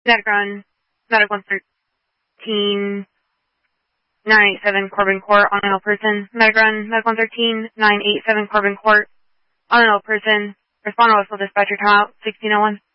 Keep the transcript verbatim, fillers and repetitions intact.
Medic run, Medic one thirteen, nine eight seven Corbin Court on an ill person. Medic run, Medic one thirteen, nine eight seven Corbin Court on an ill person. Respond to local dispatcher timeout, sixteen oh one.